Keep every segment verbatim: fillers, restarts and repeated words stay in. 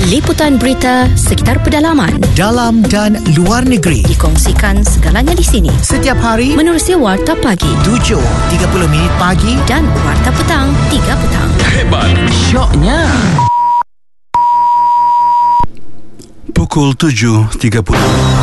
Liputan berita sekitar pedalaman, dalam dan luar negeri, dikongsikan segalanya di sini. Setiap hari menerusi Warta Pagi tujuh tiga puluh minit pagi dan Warta Petang tiga petang. Hebat, syoknya. Pukul tujuh tiga puluh.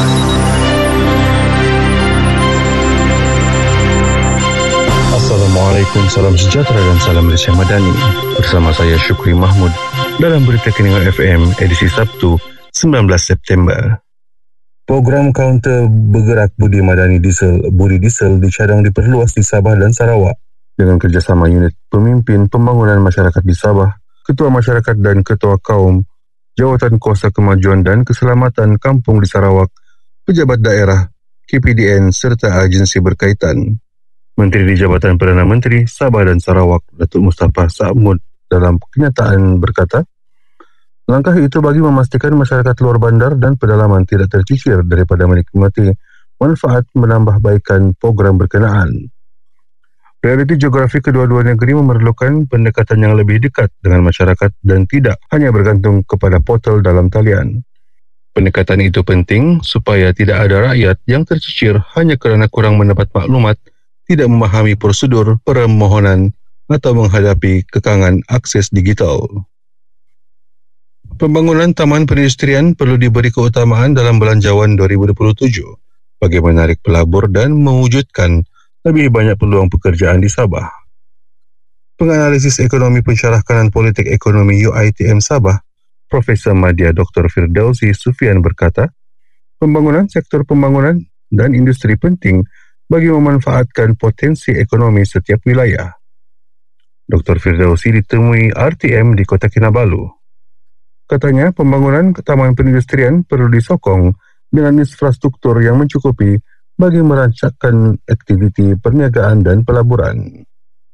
Assalamualaikum, salam sejahtera dan salam Malaysia Madani. Bersama saya Syukri Mahmud dalam Berita Keningau F M edisi Sabtu sembilan belas September. Program kaunter bergerak budi madani diesel budi diesel dicadang diperluas di Sabah dan Sarawak dengan kerjasama unit pemimpin pembangunan masyarakat di Sabah, ketua masyarakat dan ketua kaum, Jawatan Kuasa Kemajuan dan Keselamatan Kampung di Sarawak, pejabat daerah, K P D N serta agensi berkaitan. Menteri di Jabatan Perdana Menteri Sabah dan Sarawak, Datuk Mustafa Sa'mud, dalam kenyataan berkata, langkah itu bagi memastikan masyarakat luar bandar dan pedalaman tidak tercicir daripada menikmati manfaat menambahbaikan program berkenaan. Realiti geografi kedua-dua negeri memerlukan pendekatan yang lebih dekat dengan masyarakat dan tidak hanya bergantung kepada portal dalam talian. Pendekatan itu penting supaya tidak ada rakyat yang tercicir hanya kerana kurang mendapat maklumat, tidak memahami prosedur permohonan atau menghadapi kekangan akses digital. Pembangunan Taman Perindustrian perlu diberi keutamaan dalam Belanjawan dua ribu dua puluh tujuh bagi menarik pelabur dan mewujudkan lebih banyak peluang pekerjaan di Sabah. Penganalisis Ekonomi Pensyarah Kanan Politik Ekonomi U I T M Sabah, Profesor Madya Doktor Firdausi Sufian berkata, pembangunan sektor pembangunan dan industri penting bagi memanfaatkan potensi ekonomi setiap wilayah. Doktor Firdausi ditemui R T M di Kota Kinabalu. Katanya, pembangunan taman perindustrian perlu disokong dengan infrastruktur yang mencukupi bagi merancangkan aktiviti perniagaan dan pelaburan.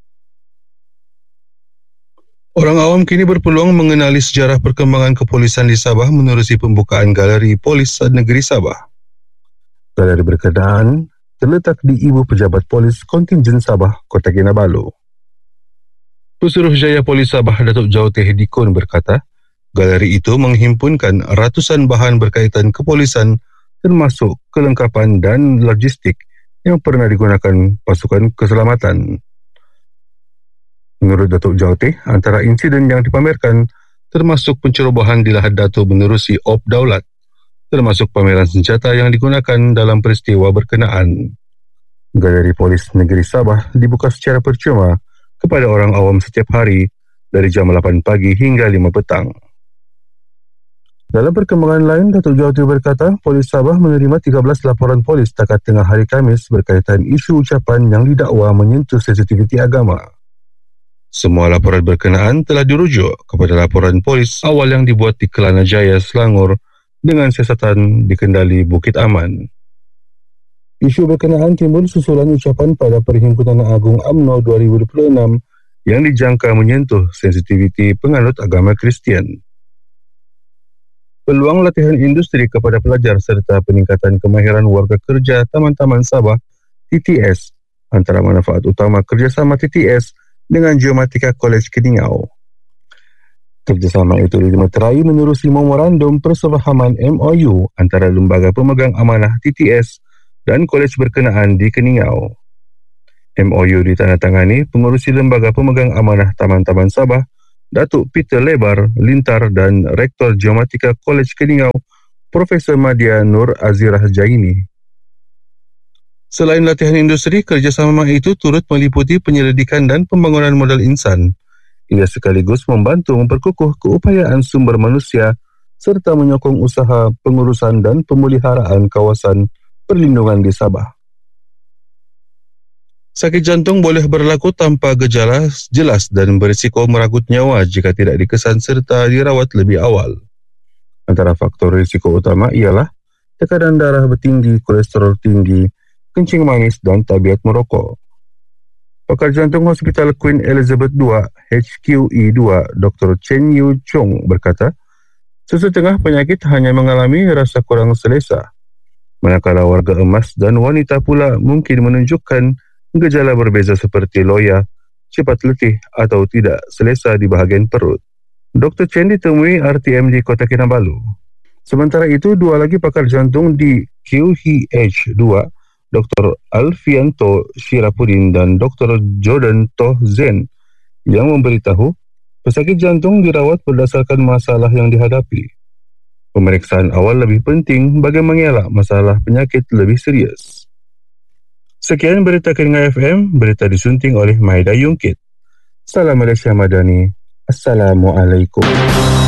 Orang awam kini berpeluang mengenali sejarah perkembangan kepolisan di Sabah menerusi pembukaan Galeri Polis Negeri Sabah. Galeri berkenaan terletak di Ibu Pejabat Polis Kontingen Sabah, Kota Kinabalu. Pesuruhjaya Polis Sabah, Datuk Jauteh Dikon berkata, galeri itu menghimpunkan ratusan bahan berkaitan kepolisan termasuk kelengkapan dan logistik yang pernah digunakan pasukan keselamatan. Menurut Datuk Jauteh, antara insiden yang dipamerkan termasuk pencerobohan di Lahad Datu menerusi Op Daulat, termasuk pameran senjata yang digunakan dalam peristiwa berkenaan. Galeri Polis Negeri Sabah dibuka secara percuma kepada orang awam setiap hari dari jam lapan pagi hingga lima petang. Dalam perkembangan lain, Datuk Jauteh berkata, Polis Sabah menerima tiga belas laporan polis setakat tengah hari Khamis berkaitan isu ucapan yang didakwa menyentuh sensitiviti agama. Semua laporan berkenaan telah dirujuk kepada laporan polis awal yang dibuat di Kelana Jaya, Selangor dengan siasatan dikendali Bukit Aman. Isu berkenaan timbul susulan ucapan pada Perhimpunan Agung U M N O dua ribu dua puluh enam yang dijangka menyentuh sensitiviti penganut agama Kristian. Peluang latihan industri kepada pelajar serta peningkatan kemahiran warga kerja Taman-Taman Sabah T T S antara manfaat utama kerjasama T T S dengan Geomatika College Keningau. Kerjasama itu dimeterai menerusi memorandum persefahaman M O U antara Lembaga Pemegang Amanah T T S dan kolej berkenaan di Keningau. M O U ditandatangani pengurusi Lembaga Pemegang Amanah Taman-Taman Sabah, Datuk Peter Lebar Lintar dan Rektor Geomatika College Keningau, Profesor Madya Nur Azirah Jaini. Selain latihan industri, kerjasama itu turut meliputi penyelidikan dan pembangunan modal insan. Ia sekaligus membantu memperkukuh keupayaan sumber manusia serta menyokong usaha pengurusan dan pemeliharaan kawasan perlindungan di Sabah. Sakit jantung boleh berlaku tanpa gejala jelas dan berisiko meragut nyawa jika tidak dikesan serta dirawat lebih awal. Antara faktor risiko utama ialah tekanan darah bertinggi, kolesterol tinggi, kencing manis dan tabiat merokok. Pakar jantung Hospital Queen Elizabeth dua H Q E dua Doktor Chen Yu Chong berkata, sesetengah penyakit hanya mengalami rasa kurang selesa, manakala warga emas dan wanita pula mungkin menunjukkan gejala berbeza seperti loya, cepat letih atau tidak selesa di bahagian perut. doktor Chen ditemui R T M di Kota Kinabalu. Sementara itu, dua lagi pakar jantung di Q H H dua, doktor Alfianto Shirapudin dan doktor Jordan Toh Zen yang memberitahu pesakit jantung dirawat berdasarkan masalah yang dihadapi. Pemeriksaan awal lebih penting bagi mengelak masalah penyakit lebih serius. Sekian berita Keringa F M, berita disunting oleh Maida Yungkit. Salam Malaysia Madani. Assalamualaikum.